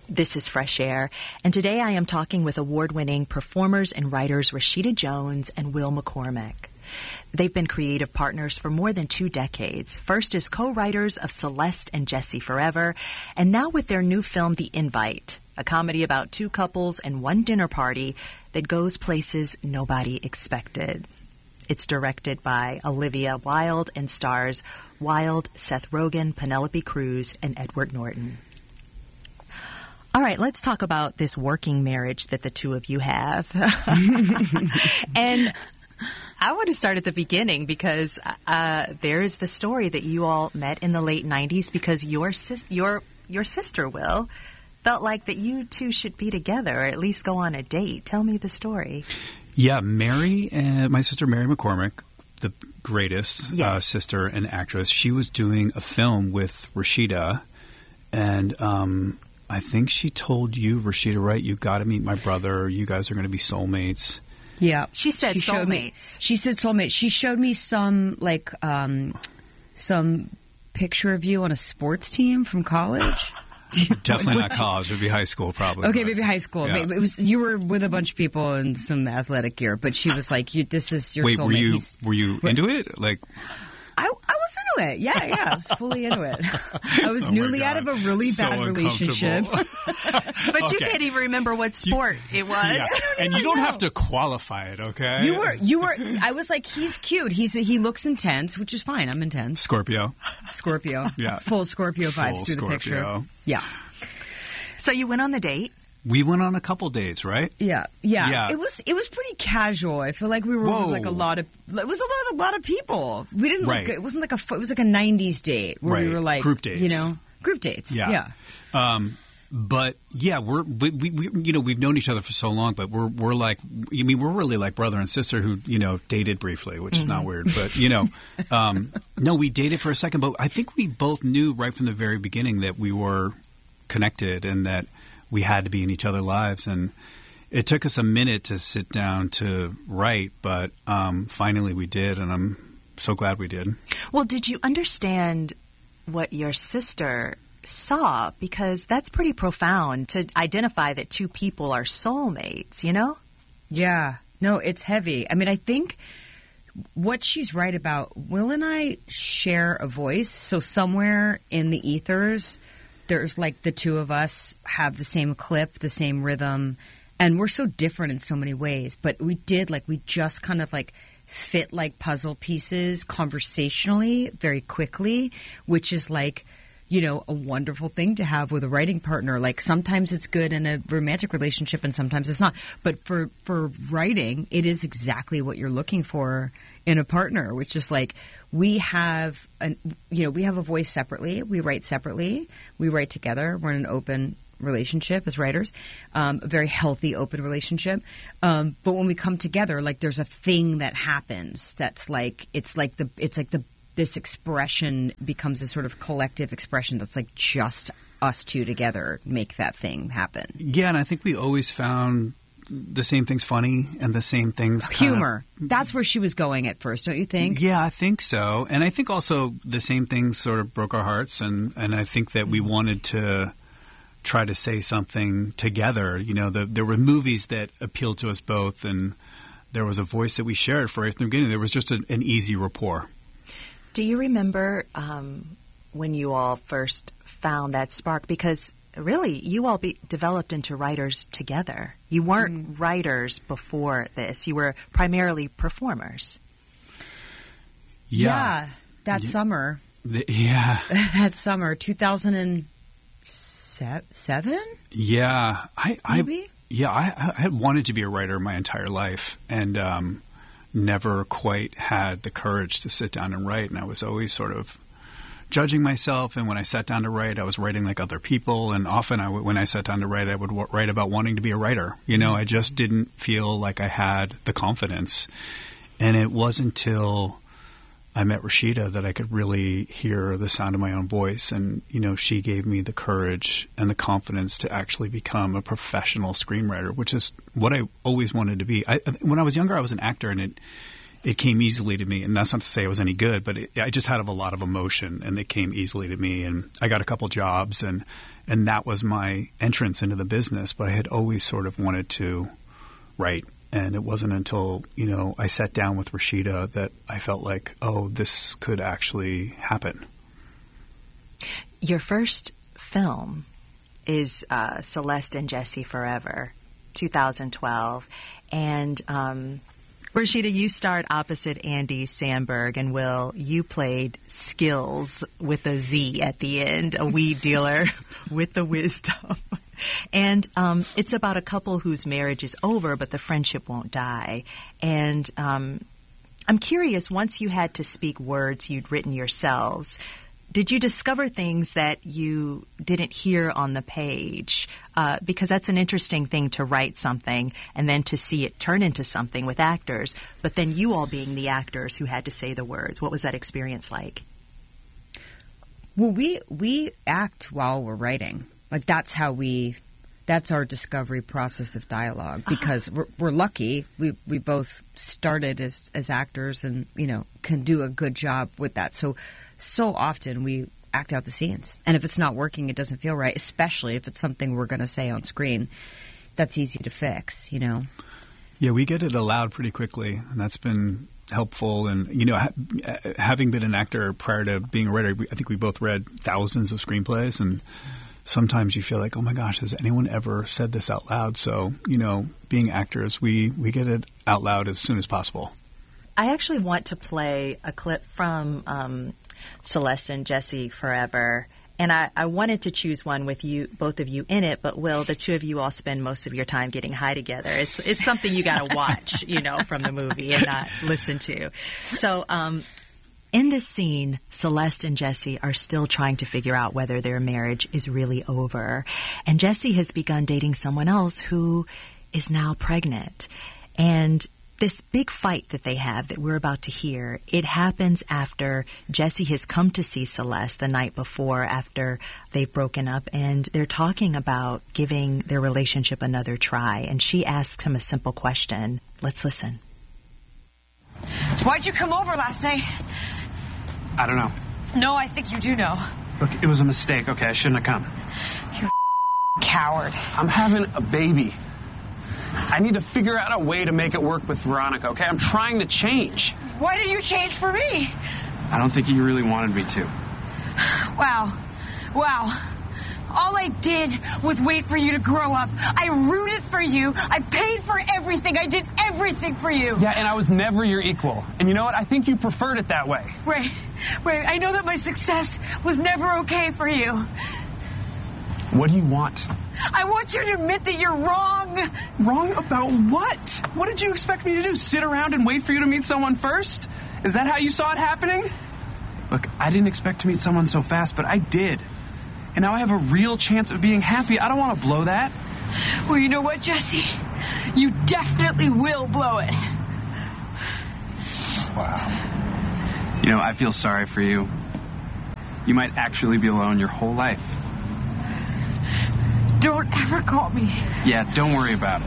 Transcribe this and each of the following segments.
This is Fresh Air, and today I am talking with award-winning performers and writers Rashida Jones and Will McCormick. They've been creative partners for more than 2 decades, first as co-writers of Celeste and Jesse Forever, and now with their new film, The Invite, a comedy about 2 couples and 1 dinner party that goes places nobody expected. It's directed by Olivia Wilde and stars Wilde, Seth Rogen, Penelope Cruz, and Edward Norton. All right, let's talk about this working marriage that the two of you have. And I want to start at the beginning because there is the story that you all met in the late 90s because your sister, Will, felt like that you two should be together or at least go on a date. Tell me the story. Yeah, Mary, my sister Mary McCormick, the greatest sister and actress, she was doing a film with Rashida, and I think she told you, Rashida, right? You got to meet my brother. You guys are going to be soulmates. Yeah, she said soulmates. She said soulmates. She showed me some some picture of you on a sports team from college. Definitely not college. It would be high school, probably. Okay, maybe high school. Yeah. It was you were with a bunch of people in some athletic gear, but she was like, "This is your soulmate." Were you into it? Like, I was into it. Yeah, I was fully into it. I was newly out of a really bad relationship. But you can't even remember what sport it was. Yeah. And you don't have to qualify it, okay? You were. I was like, he's cute. He looks intense, which is fine. I'm intense. Scorpio. Yeah. Full Scorpio vibes through the picture. Yeah. So you went on the date. We went on a couple dates, right? Yeah. It was pretty casual. I feel like we were with like a lot of. It was a lot of people. We didn't. Right. It wasn't like it was like a '90s date where we were like group dates. Group dates. Yeah. But yeah, we've known each other for so long, but we're like, I mean, we're really like brother and sister who dated briefly, which is not weird, but no, we dated for a second, but I think we both knew right from the very beginning that we were connected and that we had to be in each other's lives, and it took us a minute to sit down to write, but finally we did, and I'm so glad we did. Well, did you understand what your sister saw? Because that's pretty profound to identify that 2 people are soulmates, Yeah. No, it's heavy. I mean, I think what she's right about, Will and I share a voice, so somewhere in the ethers there's like the 2 of us have the same clip, the same rhythm, and we're so different in so many ways. But we just kind of like fit like puzzle pieces conversationally very quickly, which is like, a wonderful thing to have with a writing partner. Like sometimes it's good in a romantic relationship and sometimes it's not. But for writing, it is exactly what you're looking for in a partner, which is like we have a voice separately. We write separately. We write together. We're in an open relationship as writers, a very healthy, open relationship. But when we come together, like there's a thing that happens that's like this expression becomes a sort of collective expression that's like just us 2 together make that thing happen. Yeah, and I think we always found the same things funny and the same things humor. That's where she was going at first, don't you think? Yeah, I think so. And I think also the same things sort of broke our hearts, and I think that we wanted to try to say something together. There were movies that appealed to us both, and there was a voice that we shared right from the beginning. There was just an easy rapport. Do you remember when you all first found that spark? Because really, you all developed into writers together. You weren't writers before this. You were primarily performers. Yeah. That summer. That summer, 2007? Yeah. Maybe? I had wanted to be a writer my entire life, and never quite had the courage to sit down and write. And I was always sort of judging myself. And when I sat down to write, I was writing like other people. And often when I sat down to write, I would write about wanting to be a writer. I just didn't feel like I had the confidence. And it wasn't until I met Rashida that I could really hear the sound of my own voice. And, she gave me the courage and the confidence to actually become a professional screenwriter, which is what I always wanted to be. When I was younger, I was an actor, and it came easily to me. And that's not to say it was any good, but I just had a lot of emotion, and it came easily to me. And I got a couple jobs, and that was my entrance into the business. But I had always sort of wanted to write. And it wasn't until, I sat down with Rashida that I felt like, oh, this could actually happen. Your first film is Celeste and Jesse Forever, 2012. And Rashida, you starred opposite Andy Samberg, and Will, you played Skills with a Z at the end, a weed dealer with the wisdom. And it's about a couple whose marriage is over, but the friendship won't die. And I'm curious, once you had to speak words you'd written yourselves, did you discover things that you didn't hear on the page? Because that's an interesting thing to write something and then to see it turn into something with actors, but then you all being the actors who had to say the words. What was that experience like? Well, we act while we're writing. Like that's our discovery process of dialogue, because we're lucky. We both started as actors and, can do a good job with that. So often we act out the scenes. And if it's not working, it doesn't feel right, especially if it's something we're going to say on screen. That's easy to fix, Yeah, we get it aloud pretty quickly, and that's been helpful. And, having been an actor prior to being a writer, I think we both read thousands of screenplays, and sometimes you feel like, oh my gosh, has anyone ever said this out loud? So, being actors, we get it out loud as soon as possible. I actually want to play a clip from Celeste and Jesse Forever. And I wanted to choose one with you, both of you in it, but Will, the two of you all spend most of your time getting high together. It's something you got to watch, from the movie and not listen to. So, in this scene, Celeste and Jesse are still trying to figure out whether their marriage is really over. And Jesse has begun dating someone else who is now pregnant. And this big fight that they have that we're about to hear, it happens after Jesse has come to see Celeste the night before, after they've broken up, and they're talking about giving their relationship another try. And she asks him a simple question. Let's listen. Why'd you come over last night? I don't know. No, I think you do know. Look, it was a mistake, okay? I shouldn't have come. You're a coward. I'm having a baby. I need to figure out a way to make it work with Veronica, okay? I'm trying to change. Why did you change for me? I don't think you really wanted me to. Wow. All I did was wait for you to grow up. I rooted for you. I paid for everything. I did everything for you. Yeah, and I was never your equal. And you know what? I think you preferred it that way. Right. I know that my success was never okay for you. What do you want? I want you to admit that you're wrong. Wrong about what? What did you expect me to do? Sit around and wait for you to meet someone first? Is that how you saw it happening? Look, I didn't expect to meet someone so fast, but I did. And now I have a real chance of being happy. I don't want to blow that. Well, you know what, Jesse? You definitely will blow it. Wow. I feel sorry for you. You might actually be alone your whole life. Don't ever call me. Yeah, don't worry about it.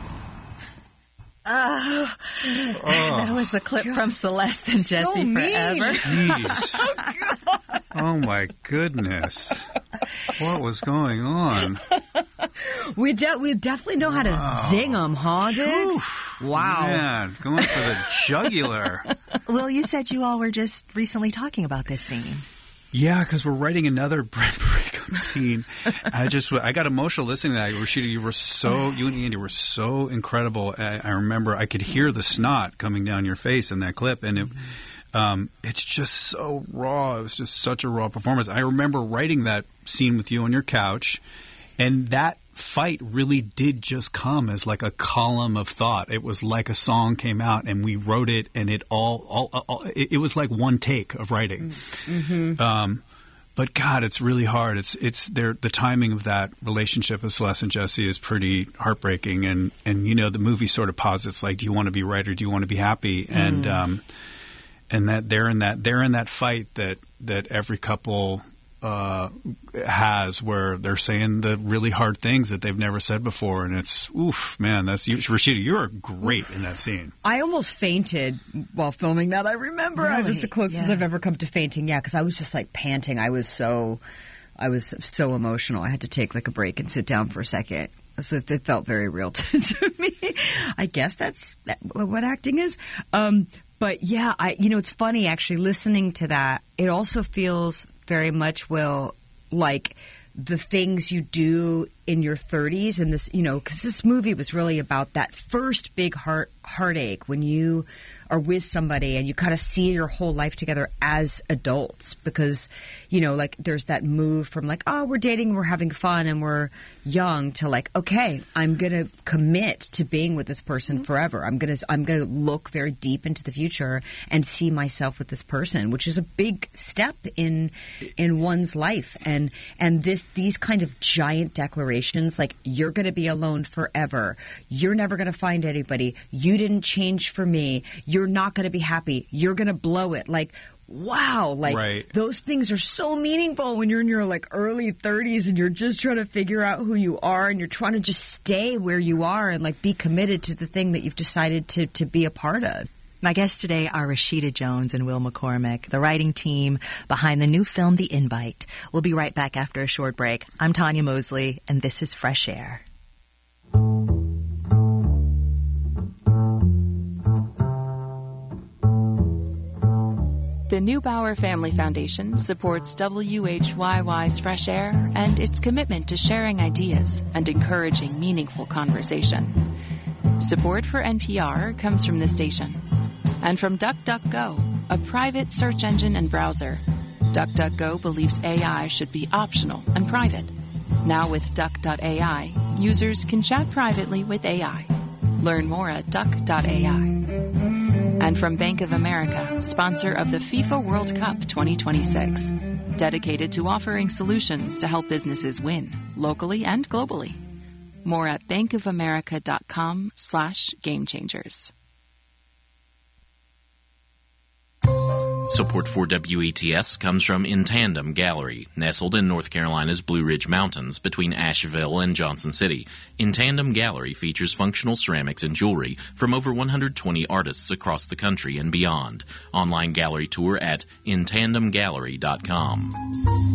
That was a clip from Celeste and Jesse Forever. Jeez. Oh my goodness. What was going on? We definitely know how to zing them, huh, Diggs? Wow. Yeah, going for the jugular. Well, you said you all were just recently talking about this scene. Yeah, because we're writing another breakup scene. I got emotional listening to that. Rashida, you and Andy were so incredible. I remember I could hear the snot coming down your face in that clip, and it's just so raw. It was just such a raw performance. I remember writing that scene with you on your couch, and that fight really did just come as like a column of thought. It was like a song came out, and we wrote it, and it it was like one take of writing. Mm-hmm. But God, it's really hard. It's the timing of that relationship with Celeste and Jesse is pretty heartbreaking, and the movie sort of posits like, do you want to be right or do you want to be happy? And that they're in that fight that every couple has, where they're saying the really hard things that they've never said before, and it's oof, man. That's you, Rashida. You are great in that scene. I almost fainted while filming that. I remember Really? That's the closest I've ever come to fainting. Yeah, because I was just like panting. I was so emotional. I had to take like a break and sit down for a second. So it felt very real to me. I guess that's what acting is. But yeah, it's funny actually listening to that. It also feels very much, Will, like the things you do in your 30s, and this, because this movie was really about that first big heartache when you are with somebody and you kind of see your whole life together as adults, because like there's that move from like, oh, we're dating, we're having fun, and we're young, to like, okay, I'm gonna commit to being with this person forever. I'm gonna look very deep into the future and see myself with this person, which is a big step in one's life. And these kind of giant declarations, like, you're gonna be alone forever, you're never gonna find anybody, you didn't change for me, you're not gonna be happy, you're gonna blow it, like, wow, like right. Those things are so meaningful when you're in your like early 30s and you're just trying to figure out who you are, and you're trying to just stay where you are and like be committed to the thing that you've decided to be a part of. My guests today are Rashida Jones and Will McCormick, the writing team behind the new film The Invite. We'll be right back after a short break. I'm Tanya Mosley, and this is Fresh Air. The Neubauer Family Foundation supports WHYY's Fresh Air and its commitment to sharing ideas and encouraging meaningful conversation. Support for NPR comes from the station and from DuckDuckGo, a private search engine and browser. DuckDuckGo believes AI should be optional and private. Now with Duck.ai, users can chat privately with AI. Learn more at Duck.ai. And from Bank of America, sponsor of the FIFA World Cup 2026, dedicated to offering solutions to help businesses win, locally and globally. More at bankofamerica.com/gamechangers. Support for WETS comes from In Tandem Gallery, nestled in North Carolina's Blue Ridge Mountains between Asheville and Johnson City. In Tandem Gallery features functional ceramics and jewelry from over 120 artists across the country and beyond. Online gallery tour at intandemgallery.com.